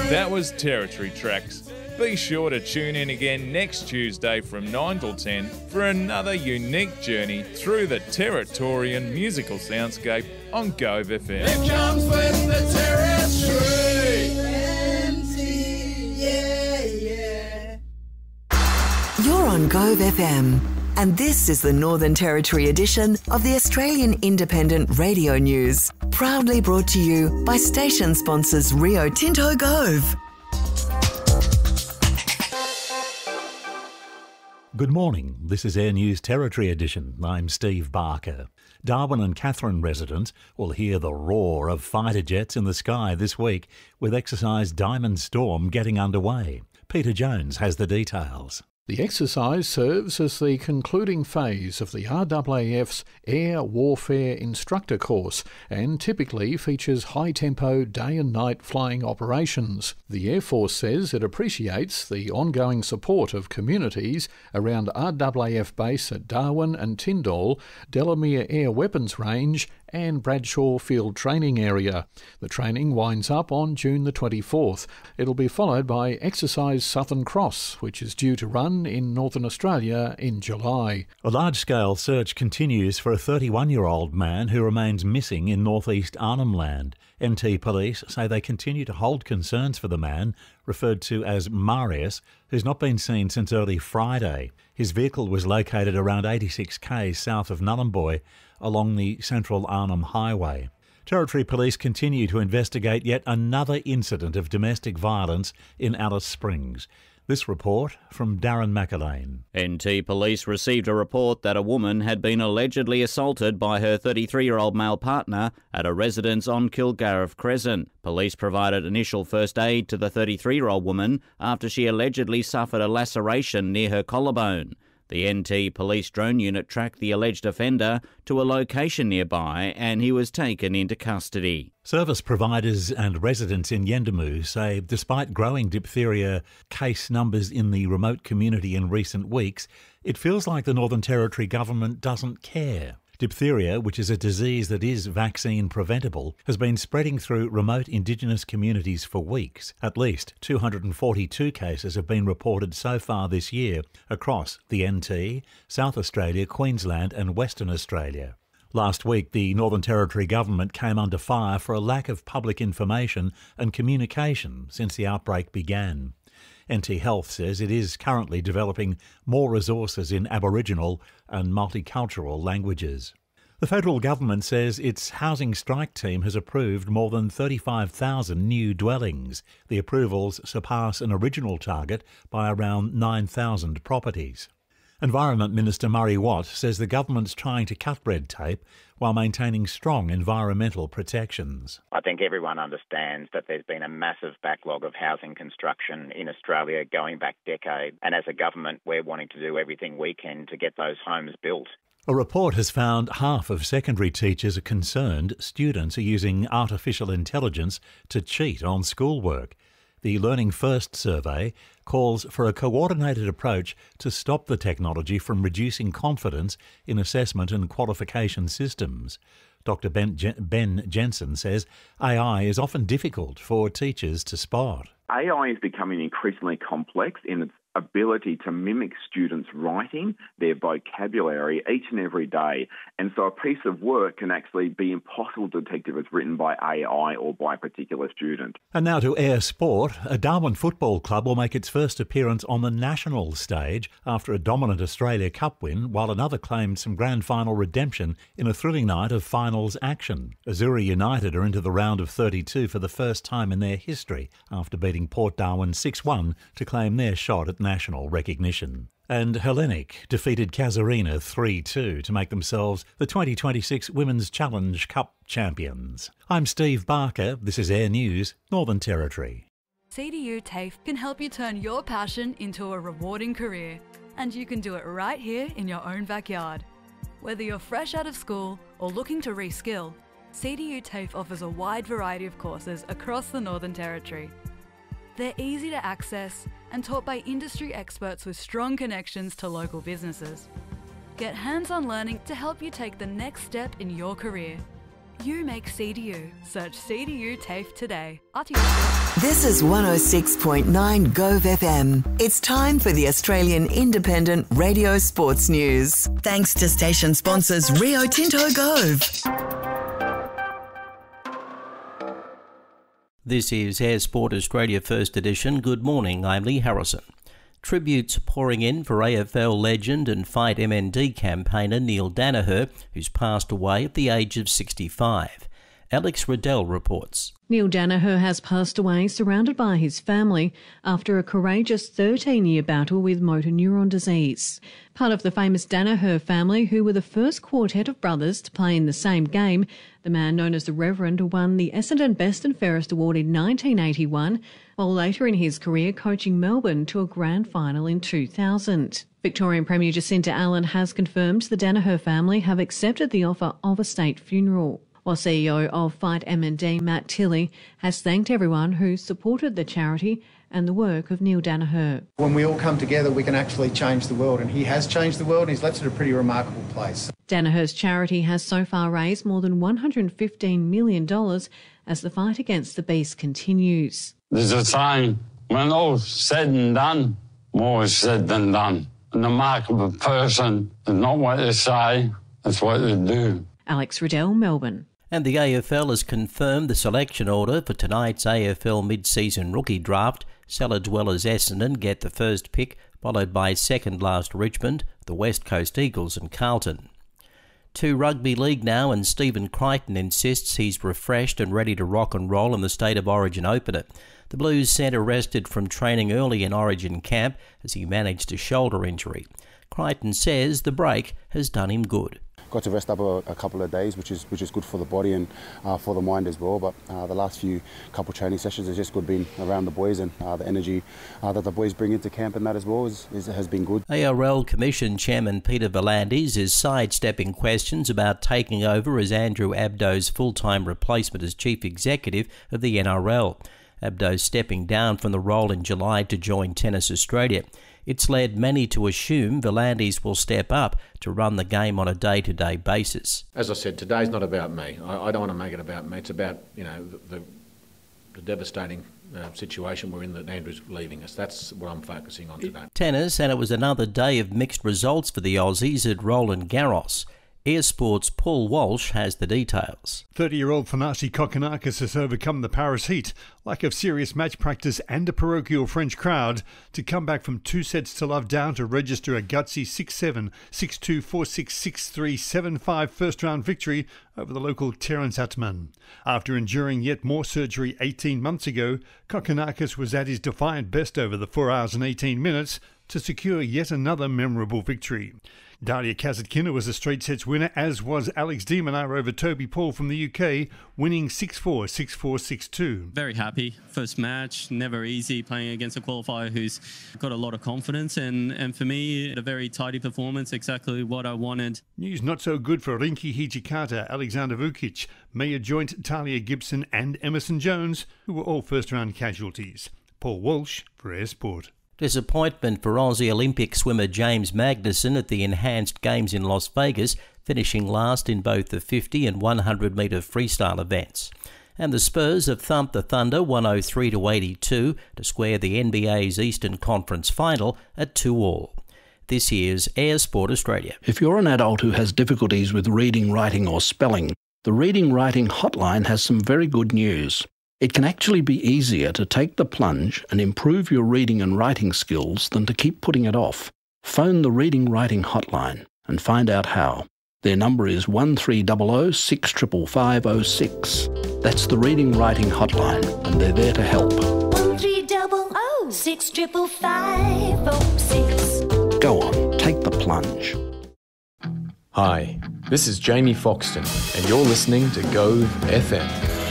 That was Territory Tracks. Be sure to tune in again next Tuesday from 9 till 10 for another unique journey through the Territorian musical soundscape on Gove FM. It comes with the territory. You're on Gove FM, and this is the Northern Territory edition of the Australian Independent Radio News, proudly brought to you by station sponsors Rio Tinto Gove. Good morning. This is Air News Territory Edition. I'm Steve Barker. Darwin and Katherine residents will hear the roar of fighter jets in the sky this week, with exercise Diamond Storm getting underway. Peter Jones has the details. The exercise serves as the concluding phase of the RAAF's Air Warfare Instructor course and typically features high-tempo day and night flying operations. The Air Force says it appreciates the ongoing support of communities around RAAF base at Darwin and Tyndall, Delamere Air Weapons Range and Bradshaw Field Training Area. The training winds up on June the 24th. It'll be followed by Exercise Southern Cross, which is due to run in Northern Australia in July. A large-scale search continues for a 31-year-old man who remains missing in northeast Arnhem Land. NT Police say they continue to hold concerns for the man, referred to as Marius, who's not been seen since early Friday. His vehicle was located around 86k south of Nhulunbuy along the Central Arnhem Highway. Territory Police continue to investigate yet another incident of domestic violence in Alice Springs. This report from Darren McAlane. NT Police received a report that a woman had been allegedly assaulted by her 33-year-old male partner at a residence on Kilgariff Crescent. Police provided initial first aid to the 33-year-old woman after she allegedly suffered a laceration near her collarbone. The NT Police drone unit tracked the alleged offender to a location nearby and he was taken into custody. Service providers and residents in Yendamu say despite growing diphtheria case numbers in the remote community in recent weeks, it feels like the Northern Territory government doesn't care. Diphtheria, which is a disease that is vaccine preventable, has been spreading through remote Indigenous communities for weeks. At least 242 cases have been reported so far this year across the NT, South Australia, Queensland and Western Australia. Last week, the Northern Territory government came under fire for a lack of public information and communication since the outbreak began. NT Health says it is currently developing more resources in Aboriginal and multicultural languages. The federal government says its housing strike team has approved more than 35,000 new dwellings. The approvals surpass an original target by around 9,000 properties. Environment Minister Murray Watt says the government's trying to cut red tape while maintaining strong environmental protections. I think everyone understands that there's been a massive backlog of housing construction in Australia going back decades, and as a government we're wanting to do everything we can to get those homes built. A report has found half of secondary teachers are concerned students are using artificial intelligence to cheat on schoolwork. The Learning First survey calls for a coordinated approach to stop the technology from reducing confidence in assessment and qualification systems. Dr. Ben Jensen says AI is often difficult for teachers to spot. AI is becoming increasingly complex in its ability to mimic students' writing, their vocabulary each and every day. And so a piece of work can actually be impossible to detect if it's written by AI or by a particular student. And now to Air Sport. A Darwin Football Club will make its first appearance on the national stage after a dominant Australia Cup win, while another claimed some grand final redemption in a thrilling night of finals action. Azuri United are into the round of 32 for the first time in their history after beating Port Darwin 6-1 to claim their shot at national recognition. And Hellenic defeated Casuarina 3-2 to make themselves the 2026 Women's Challenge Cup champions. I'm Steve Barker. This is Air News, Northern Territory. CDU TAFE can help you turn your passion into a rewarding career, and you can do it right here in your own backyard. Whether you're fresh out of school or looking to reskill, CDU TAFE offers a wide variety of courses across the Northern Territory. They're easy to access and taught by industry experts with strong connections to local businesses. Get hands-on learning to help you take the next step in your career. You make CDU. Search CDU TAFE today. This is 106.9 Gove FM. It's time for the Australian Independent Radio Sports News. Thanks to station sponsors Rio Tinto Gove. This is Air Sport Australia First Edition. Good morning, I'm Lee Harrison. Tributes pouring in for AFL legend and Fight MND campaigner Neil Daniher, who's passed away at the age of 65. Alex Riddell reports. Neil Daniher has passed away surrounded by his family after a courageous 13-year battle with motor neuron disease. Part of the famous Daniher family, who were the first quartet of brothers to play in the same game, the man known as the Reverend won the Essendon Best and Fairest Award in 1981, while later in his career coaching Melbourne to a grand final in 2000. Victorian Premier Jacinta Allen has confirmed the Daniher family have accepted the offer of a state funeral, while CEO of Fight MND, Matt Tilley, has thanked everyone who supported the charity and the work of Neil Daniher. When we all come together, we can actually change the world, and he has changed the world, and he's left it a pretty remarkable place. Daniher's charity has so far raised more than $115 million as the fight against the beast continues. There's a saying, when all's said and done, more is said than done. And the mark of a person is not what they say, it's what they do. Alex Riddell, Melbourne. And the AFL has confirmed the selection order for tonight's AFL mid-season rookie draft. Cellar dwellers Essendon get the first pick, followed by second last Richmond, the West Coast Eagles and Carlton. To rugby league now, and Stephen Crichton insists he's refreshed and ready to rock and roll in the State of Origin opener. The Blues centre rested from training early in Origin camp as he managed a shoulder injury. Crichton says the break has done him good. Got to rest up a couple of days, which is good for the body and for the mind as well. But the last couple training sessions is just good being around the boys, and the energy that the boys bring into camp and that as well has been good. ARL Commission Chairman Peter V'landys is sidestepping questions about taking over as Andrew Abdo's full-time replacement as Chief Executive of the NRL. Abdo stepping down from the role in July to join Tennis Australia. It's led many to assume V'landys will step up to run the game on a day-to-day basis. As I said, today's not about me. I don't want to make it about me. It's about, the devastating situation we're in that Andrew's leaving us. That's what I'm focusing on today. Tennis, and it was another day of mixed results for the Aussies at Roland Garros. Air Sports' Paul Walsh has the details. 30-year-old Thanasi Kokkinakis has overcome the Paris heat, lack of serious match practice and a parochial French crowd to come back from 2-0 down to register a gutsy 6-7, 6-2, 4-6, 6-3, 7-5 first-round victory over the local Terence Atman. After enduring yet more surgery 18 months ago, Kokkinakis was at his defiant best over the 4 hours and 18 minutes to secure yet another memorable victory. Daria Kasatkina was a straight sets winner, as was Alex de Minaur over Toby Paul from the UK, winning 6-4, 6-4, 6-2. Very happy. First match, never easy playing against a qualifier who's got a lot of confidence, and for me, a very tidy performance, exactly what I wanted. News not so good for Rinky Hijikata, Alexander Vukic, Maya Joint, Talia Gibson and Emerson Jones, who were all first-round casualties. Paul Walsh for Air Sport. Disappointment for Aussie Olympic swimmer James Magnussen at the Enhanced Games in Las Vegas, finishing last in both the 50 and 100 metre freestyle events. And the Spurs have thumped the Thunder 103-82 to square the NBA's Eastern Conference Final at 2-2. This year's Air Sport Australia. If you're an adult who has difficulties with reading, writing or spelling, the Reading Writing Hotline has some very good news. It can actually be easier to take the plunge and improve your reading and writing skills than to keep putting it off. Phone the Reading Writing Hotline and find out how. Their number is 1300 65506. That's the Reading Writing Hotline, and they're there to help. 1300 65506. Go on, take the plunge. Hi, this is Jamie Foxton, and you're listening to Gove FM.